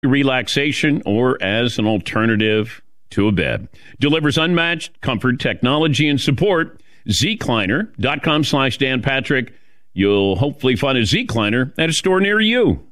relaxation or as an alternative to a bed. Delivers unmatched comfort, technology, and support. Zecliner.com/Dan Patrick. You'll hopefully find a Zecliner at a store near you.